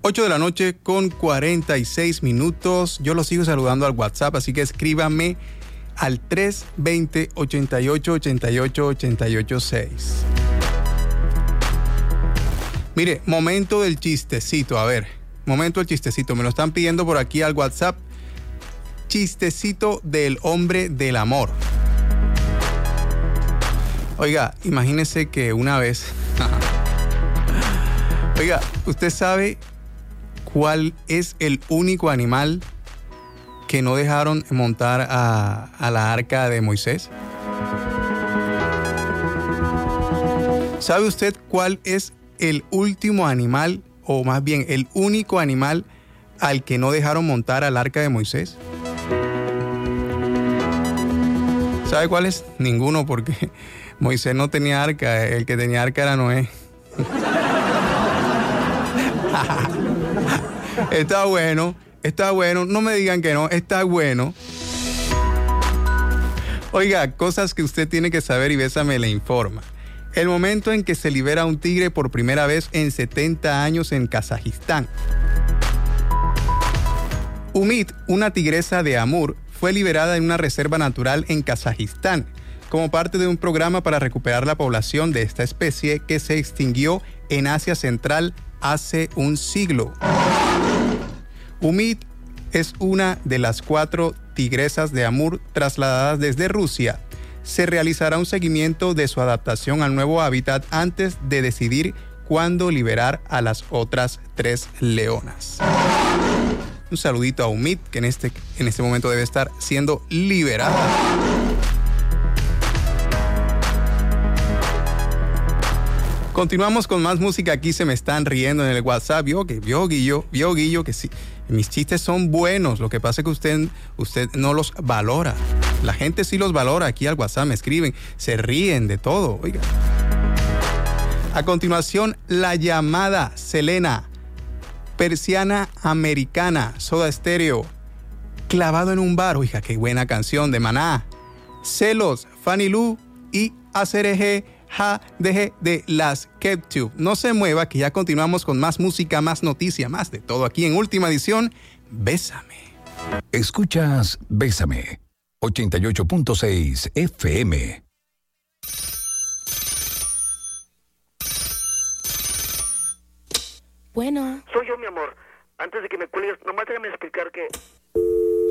8 de la noche con 46 minutos. Yo los sigo saludando al WhatsApp, así que escríbame al 320-88-88-886. Mire, momento del chistecito. A ver, momento del chistecito. Me lo están pidiendo por aquí al WhatsApp. Chistecito del hombre del amor. Oiga, imagínese que una vez... Oiga, ¿usted sabe cuál es el único animal que no dejaron montar a la arca de Moisés? ¿Sabe usted cuál es el último animal, o más bien el único animal al que no dejaron montar al arca de Moisés? ¿Sabe cuál es? Ninguno, porque Moisés no tenía arca, el que tenía arca era Noé. Está bueno, no me digan que no, está bueno. Oiga, cosas que usted tiene que saber y Bésame le informa. El momento en que se libera un tigre por primera vez en 70 años en Kazajistán. Umid, una tigresa de Amur, fue liberada en una reserva natural en Kazajistán, como parte de un programa para recuperar la población de esta especie que se extinguió en Asia Central hace un siglo. Umid es una de las 4 tigresas de Amur trasladadas desde Rusia. Se realizará un seguimiento de su adaptación al nuevo hábitat antes de decidir cuándo liberar a las otras 3 leonas. Un saludito a Umid, que en este momento debe estar siendo liberada. Continuamos con más música. Aquí se me están riendo en el WhatsApp. Vio Guillo, que sí, mis chistes son buenos. Lo que pasa es que usted no los valora. La gente sí los valora. Aquí al WhatsApp me escriben, se ríen de todo. Oiga. A continuación, La Llamada, Selena. Persiana Americana, Soda Stereo. Clavado en un bar. Oiga, qué buena canción de Maná. Celos, Fanny Lu y ACRG JDG de las KEPTUBE. No se mueva, que ya continuamos con más música, más noticia, más de todo aquí en Última Edición. Bésame. Escuchas Bésame, 88.6 FM. Bueno. Soy yo, mi amor. Antes de que me cuelgues, nomás déjame explicar que